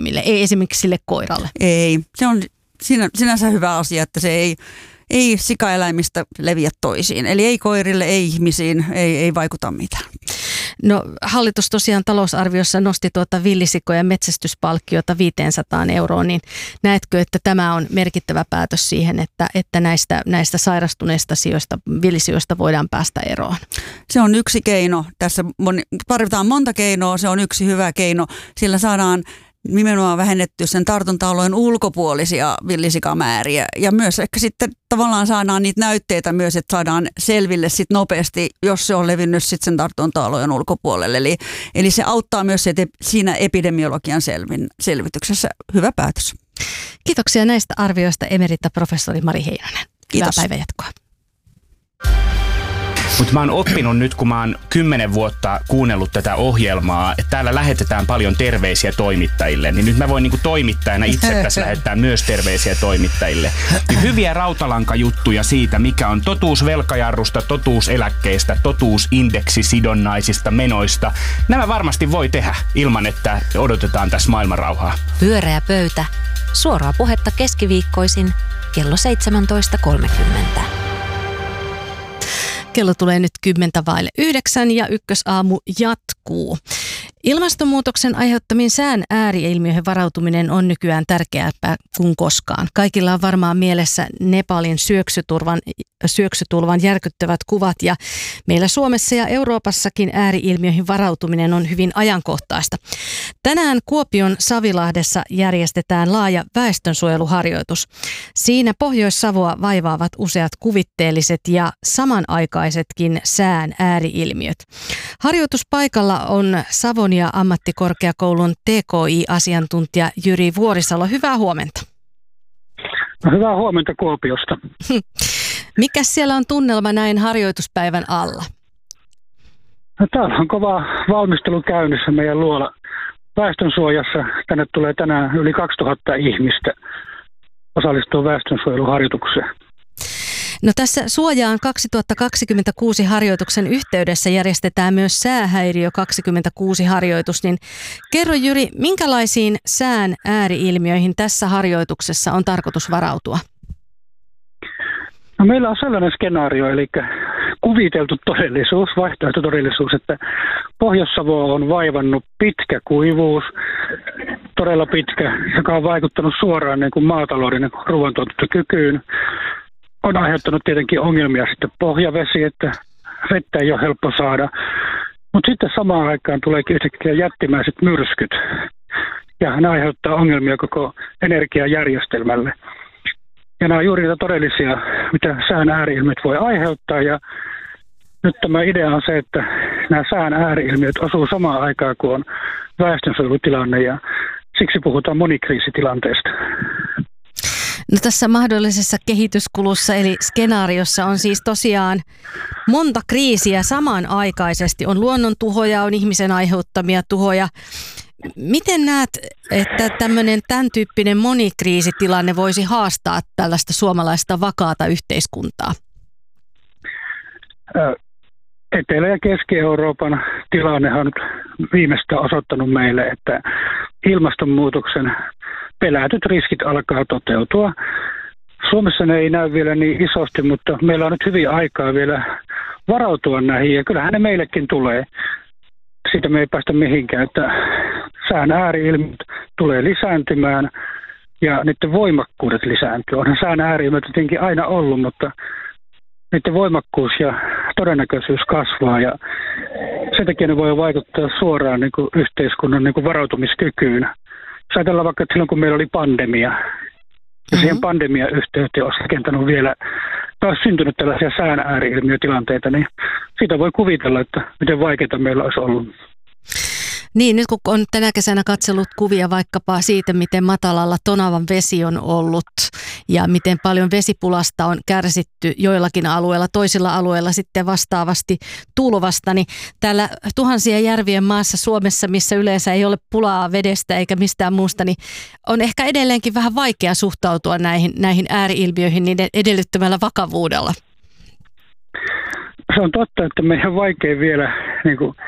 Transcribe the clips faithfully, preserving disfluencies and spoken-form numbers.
eläimille, ei esimerkiksi sille koiralle? Ei, se on sinä, sinänsä hyvä asia, että se ei, ei sikaeläimistä leviä toisiin. Eli ei koirille, ei ihmisiin, ei, ei vaikuta mitään. No hallitus tosiaan talousarviossa nosti tuota villisikojen metsästyspalkkiota viisisataa euroa, niin näetkö, että tämä on merkittävä päätös siihen, että, että näistä, näistä sairastuneista sioista, villisioista voidaan päästä eroon? Se on yksi keino. Tässä moni, tarvitaan monta keinoa, se on yksi hyvä keino. Sillä saadaan nimenomaan vähennetty sen tartunta-alueen ulkopuolisia villisikamääriä ja myös ehkä sitten tavallaan saadaan niitä näytteitä myös, että saadaan selville sitten nopeasti, jos se on levinnyt sitten sen tartunta-alueen ulkopuolelle. Eli, eli se auttaa myös siinä epidemiologian selvin, selvityksessä. Hyvä päätös. Kiitoksia näistä arvioista emeritaprofessori Mari Heinonen. Kiitos. Hyvää päivänjatkoa. Mutta mä oon oppinut nyt, kun mä oon kymmenen vuotta kuunnellut tätä ohjelmaa, että täällä lähetetään paljon terveisiä toimittajille, niin nyt mä voin niinku toimittajana itse tässä lähettää myös terveisiä toimittajille. Niin hyviä rautalankajuttuja siitä, mikä on totuus velkajarrusta, totuus eläkkeistä, totuus indeksisidonnaisista menoista. Nämä varmasti voi tehdä ilman, että odotetaan tässä maailmanrauhaa. Pyöreä pöytä. Suoraa puhetta keskiviikkoisin kello seitsemäntoista kolmekymmentä. Kello tulee nyt kymmentä vaille yhdeksän ja ykkösaamu jatkuu. Ilmastonmuutoksen aiheuttamiin sään ääriilmiöihin varautuminen on nykyään tärkeämpää kuin koskaan. Kaikilla on varmaan mielessä Nepalin syöksyturvan, syöksytulvan järkyttävät kuvat ja meillä Suomessa ja Euroopassakin ääriilmiöihin varautuminen on hyvin ajankohtaista. Tänään Kuopion Savilahdessa järjestetään laaja väestönsuojeluharjoitus. Siinä Pohjois-Savoa vaivaavat useat kuvitteelliset ja samanaikaisetkin sään ääriilmiöt. Harjoituspaikalla on Savon ja ammattikorkeakoulun T K I-asiantuntija Jyri Vuorisalo. Hyvää huomenta. No, hyvää huomenta Kuopiosta. Mikäs siellä on tunnelma näin harjoituspäivän alla? No, täällä on kova valmistelu käynnissä meidän luola väestönsuojassa. Tänne tulee tänään yli kaksituhatta ihmistä osallistuu väestönsuojeluharjoitukseen. No tässä Suojaan kaksituhattakaksikymmentäkuusi harjoituksen yhteydessä järjestetään myös Säähäiriö kaksikymmentäkuusi harjoitus, niin kerro Jyri, minkälaisiin sään ääriilmiöihin tässä harjoituksessa on tarkoitus varautua? No, meillä on sellainen skenaario, eli kuviteltu todellisuus, vaihtoehtotodellisuus, että Pohjois-Savoa on vaivannut pitkä kuivuus, todella pitkä, joka on vaikuttanut suoraan niin kuin maatalouden ruoantuotantokykyyn. On aiheuttanut tietenkin ongelmia sitten pohjavesi, että vettä ei ole helppo saada. Mutta sitten samaan aikaan tuleekin yhtäkkiä jättimäiset myrskyt. Ja ne aiheuttaa ongelmia koko energiajärjestelmälle. Ja nämä on juuri niitä todellisia, mitä sään ääriilmiöt voi aiheuttaa. Ja nyt tämä idea on se, että nämä sään ääriilmiöt osuu samaan aikaan, kun on väestönsuojelutilanne. Ja siksi puhutaan monikriisitilanteesta. No tässä mahdollisessa kehityskulussa eli skenaariossa on siis tosiaan monta kriisiä samanaikaisesti. On luonnontuhoja, on ihmisen aiheuttamia tuhoja. Miten näet, että tämmöinen tämän tyyppinen monikriisitilanne voisi haastaa tällaista suomalaista vakaata yhteiskuntaa? Etelä- ja Keski-Euroopan tilanne on nyt viimeistään osoittanut meille, että ilmastonmuutoksen pelätyt riskit alkaa toteutua. Suomessa ne ei näy vielä niin isosti, mutta meillä on nyt hyvin aikaa vielä varautua näihin, ja kyllähän ne meillekin tulee. Siitä me ei päästä mihinkään, että sään ääriilmiöt tulee lisääntymään ja niiden voimakkuudet lisääntyy. Onhan sään ääriilmiöt tietenkin aina ollut, mutta niiden voimakkuus ja todennäköisyys kasvaa ja sen takia ne voi vaikuttaa suoraan niin kuin yhteiskunnan niin kuin varautumiskykyyn. Jos ajatellaan vaikka, että silloin kun meillä oli pandemia, ja mm-hmm. siihen pandemian yhteyteen olisi rakentanut vielä, taas syntynyt tällaisia sään ääriilmiötilanteita, niin siitä voi kuvitella, että miten vaikeaa meillä olisi ollut. Niin, nyt kun on tänä kesänä katsellut kuvia vaikkapa siitä, miten matalalla Tonavan vesi on ollut ja miten paljon vesipulasta on kärsitty joillakin alueilla, toisilla alueilla sitten vastaavasti tulvasta, niin täällä tuhansien järvien maassa Suomessa, missä yleensä ei ole pulaa vedestä eikä mistään muusta, niin on ehkä edelleenkin vähän vaikea suhtautua näihin, näihin ääriilmiöihin niiden edellyttämällä vakavuudella. Se on totta, että meidän on vaikea vielä niin kuin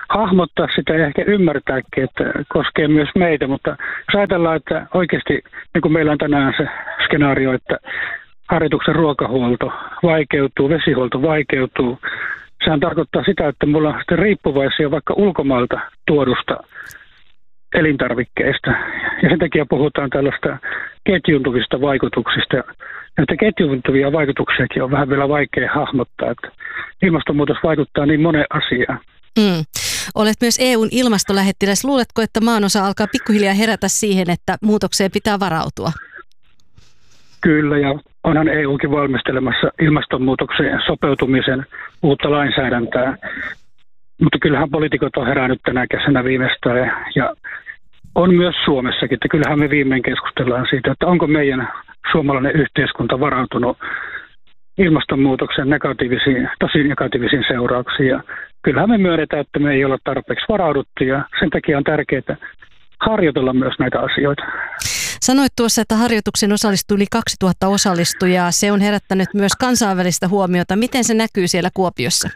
hahmottaa sitä ja ehkä ymmärtääkin, että koskee myös meitä, mutta jos ajatellaan, että oikeasti, niin kuin meillä on tänään se skenaario, että harjoituksen ruokahuolto vaikeutuu, vesihuolto vaikeutuu, sehän tarkoittaa sitä, että mulla on sitten riippuvaisia vaikka ulkomailta tuodusta elintarvikkeista. Ja sen takia puhutaan tällaista ketjuntuvista vaikutuksista. Näitä ketjuntuvia vaikutuksiakin on vähän vielä vaikea hahmottaa, että ilmastonmuutos vaikuttaa niin moneen asiaan. Mm. Olet myös E U:n ilmastolähettiläs. Luuletko, että maanosa alkaa pikkuhiljaa herätä siihen, että muutokseen pitää varautua? Kyllä, ja onhan E U:kin valmistelemassa ilmastonmuutokseen sopeutumisen uutta lainsäädäntöä. Mutta kyllähän poliitikot on herännyt tänä kesänä viimeistään ja, ja on myös Suomessakin, että kyllähän me viimein keskustellaan siitä, että onko meidän suomalainen yhteiskunta varautunut ilmastonmuutoksen negatiivisiin, tosi negatiivisiin seurauksiin. Ja kyllähän me myönnetään, että me ei olla tarpeeksi varauduttu ja sen takia on tärkeää harjoitella myös näitä asioita. Sanoit tuossa, että harjoituksen osallistui yli kaksituhatta osallistujaa. Se on herättänyt myös kansainvälistä huomiota. Miten se näkyy siellä Kuopiossa?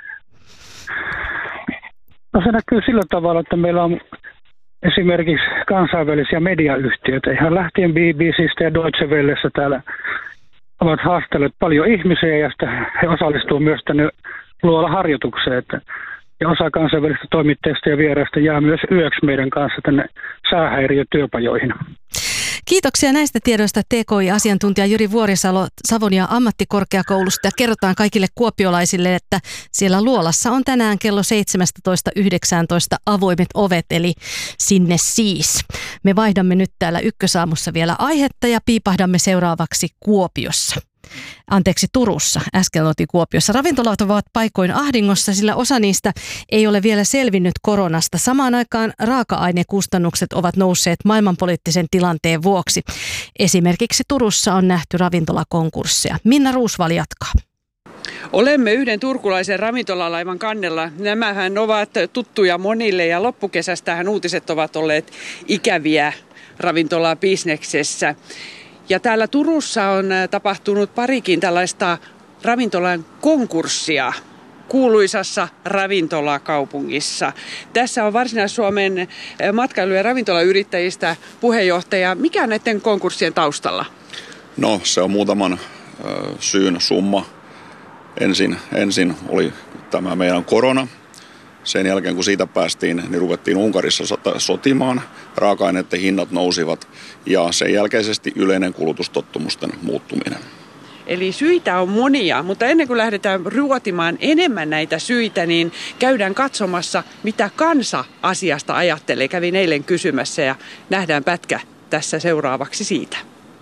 No se näkyy sillä tavalla, että meillä on esimerkiksi kansainvälisiä mediayhtiöitä. Ihan lähtien B B C:stä ja Deutsche Wellessä täällä ovat haastelleet paljon ihmisiä ja sitten he osallistuvat myös tänne luola-harjoitukseen. Että ja osa kansainvälisistä toimittajista ja vieraista jää myös yöksi meidän kanssa tänne säähäiriötyöpajoihin. Kiitoksia näistä tiedoista T K I-asiantuntija Jyri Vuorisalo Savonia ammattikorkeakoulusta ja kerrotaan kaikille kuopiolaisille, että siellä luolassa on tänään kello seitsemästätoista yhdeksääntoista avoimet ovet, eli sinne siis. Me vaihdamme nyt täällä Ykkösaamussa vielä aihetta ja piipahdamme seuraavaksi Kuopiossa. Anteeksi, Turussa. Äsken oltiin Kuopiossa. Ravintolat ovat paikoin ahdingossa, sillä osa niistä ei ole vielä selvinnyt koronasta. Samaan aikaan raaka-ainekustannukset ovat nousseet maailmanpoliittisen tilanteen vuoksi. Esimerkiksi Turussa on nähty ravintolakonkursseja. Minna Ruusval jatkaa. Olemme yhden turkulaisen ravintolalaivan kannella. Nämähän ovat tuttuja monille ja loppukesästähän uutiset ovat olleet ikäviä ravintolabisneksessä. Ja täällä Turussa on tapahtunut parikin tällaista ravintolan konkurssia kuuluisassa ravintolakaupungissa. Tässä on Varsinais-Suomen matkailu- ja ravintolayrittäjistä puheenjohtaja. Mikä on näiden konkurssien taustalla? No se on muutaman syyn summa. Ensin, ensin oli tämä meidän korona. Sen jälkeen kun siitä päästiin, niin ruvettiin Unkarissa sotimaan. Raaka-aineiden hinnat nousivat ja sen jälkeisesti yleinen kulutustottumusten muuttuminen. Eli syitä on monia, mutta ennen kuin lähdetään ruotimaan enemmän näitä syitä, niin käydään katsomassa, mitä kansa asiasta ajattelee. Kävin eilen kysymässä ja nähdään pätkä tässä seuraavaksi siitä.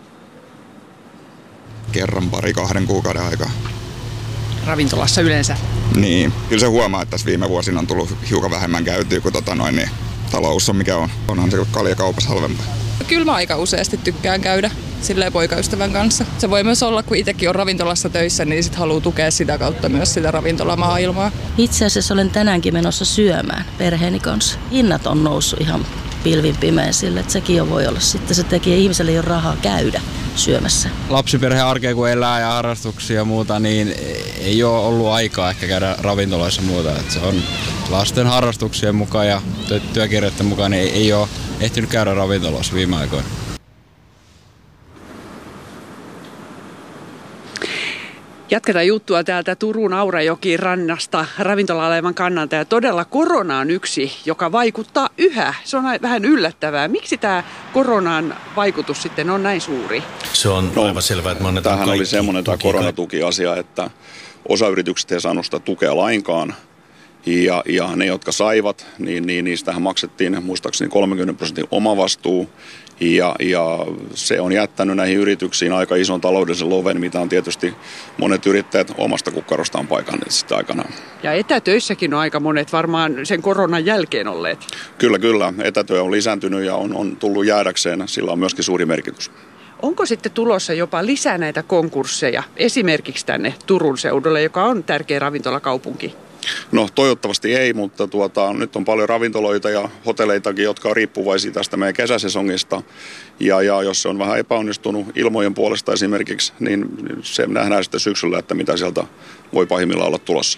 Kerran pari kahden kuukauden aikaa. Ravintolassa yleensä? Niin, kyllä se huomaa, että tässä viime vuosina on tullut hiukan vähemmän käytyä, kun tota noin, niin talous on mikä on. Onhan se kaljakaupassa halvempaa. Kyllä mä aika useasti tykkään käydä silleen poikaystävän kanssa. Se voi myös olla, kun itsekin on ravintolassa töissä, niin sit haluaa tukea sitä kautta myös sitä ravintolamaailmaa. Itse asiassa olen tänäänkin menossa syömään perheeni kanssa. Hinnat on noussut ihan pilvin pimeän sille, että sekin jo voi olla. Sitten se tekee ihmiselle jo rahaa käydä syömässä. Lapsiperheen arkea kun elää ja harrastuksia ja muuta, niin ei ole ollut aikaa ehkä käydä ravintoloissa muuta. Että se on lasten harrastuksien mukaan ja työkirjoiden mukaan, niin ei, ei ole ehtinyt käydä ravintoloissa viime aikoina. Jatketaan juttua täältä Turun Aurajoki rannasta ravintola-alaivan kannalta. Ja todella korona on yksi, joka vaikuttaa yhä. Se on vähän yllättävää. Miksi tämä koronan vaikutus sitten on näin suuri? Se on no, aivan selvää, että me annetaan tämähän oli semmoinen tämä koronatukiasia, että osa yrityksistä ei saanut sitä tukea lainkaan. Ja, ja ne, jotka saivat, niin, niin niistähän maksettiin muistaakseni kolmekymmentä prosentin omavastuu. Ja, ja se on jättänyt näihin yrityksiin aika ison taloudellisen loven, mitä on tietysti monet yrittäjät omasta kukkarostaan paikanneet sitä aikanaan. Ja etätöissäkin on aika monet varmaan sen koronan jälkeen olleet. Kyllä, kyllä. Etätyö on lisääntynyt ja on, on tullut jäädäkseen. Sillä on myöskin suuri merkitys. Onko sitten tulossa jopa lisää näitä konkursseja, esimerkiksi tänne Turun seudulle, joka on tärkeä ravintolakaupunki? No toivottavasti ei, mutta tuota, nyt on paljon ravintoloita ja hotelleitakin, jotka on riippuvaisia tästä meidän kesäsesongista. Ja, ja jos se on vähän epäonnistunut ilmojen puolesta esimerkiksi, niin se nähdään sitten syksyllä, että mitä sieltä voi pahimmillaan olla tulossa.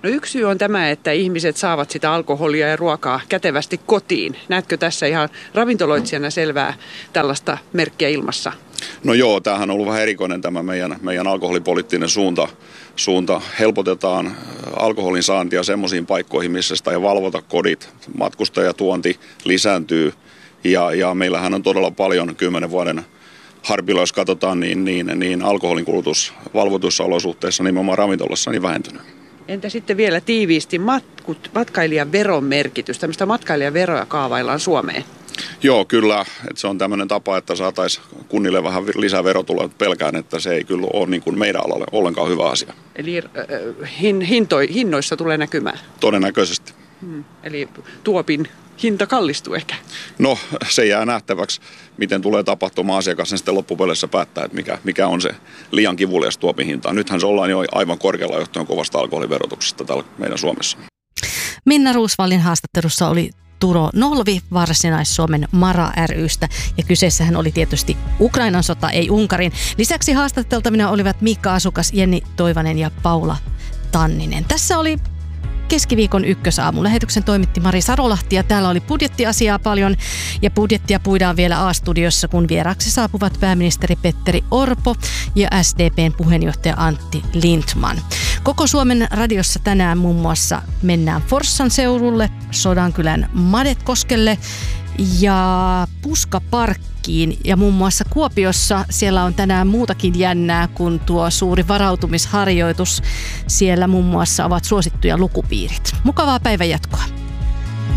No yksi syy on tämä, että ihmiset saavat sitä alkoholia ja ruokaa kätevästi kotiin. Näetkö tässä ihan ravintoloitsijana selvää tällaista merkkiä ilmassa? No joo, tämähän on ollut vähän erikoinen tämä meidän, meidän alkoholipoliittinen suunta. suunta. Helpotetaan alkoholin saantia semmoisiin paikkoihin, missä sitä ei valvota kodit. Matkustajatuonti lisääntyy ja, ja meillähän on todella paljon kymmenen vuoden harpilla, jos katsotaan, niin, niin, niin alkoholin kulutus valvotuissa olosuhteissa nimenomaan ravintolassa niin vähentynyt. Entä sitten vielä tiiviisti matkut, matkailijan veron merkitys? Tämmöistä matkailijan veroja kaavaillaan Suomeen. Joo, kyllä. Että se on tämmöinen tapa, että saataisiin kunnille vähän lisää verotuloja. Pelkään, että se ei kyllä ole niin kuin meidän alalle ollenkaan hyvä asia. Eli äh, hin, hintoi, hinnoissa tulee näkymään? Todennäköisesti. Hmm. Eli tuopin hinta kallistuu ehkä? No, se jää nähtäväksi, miten tulee tapahtumaan. Asiakas sen sitten loppupeleissä päättää, että mikä, mikä on se liian kivulias tuopin hinta. Nythän se ollaan jo aivan korkealla johtuen kovasta alkoholiverotuksesta täällä meidän Suomessa. Minna Roosvallin haastattelussa oli Turo Nolvi Varsinais-Suomen Mara ry:stä ja kyseessähän oli tietysti Ukrainan sota, ei Unkarin. Lisäksi haastateltavina olivat Miikka Asukas, Jenni Toivanen ja Paula Tanninen. Tässä oli keskiviikon ykkösaamu. Lähetyksen toimitti Mari Sarolahti ja täällä oli budjettiasiaa paljon ja budjettia puidaan vielä A-studiossa, kun vieraksi saapuvat pääministeri Petteri Orpo ja S D P:n puheenjohtaja Antti Lindtman. Koko Suomen radiossa tänään muun muassa mennään Forssan seudulle, Sodankylän Madetkoskelle ja Puskaparkkiin ja muun muassa Kuopiossa siellä on tänään muutakin jännää kuin tuo suuri varautumisharjoitus. Siellä muun muassa ovat suosittuja lukupiirit. Mukavaa päivänjatkoa.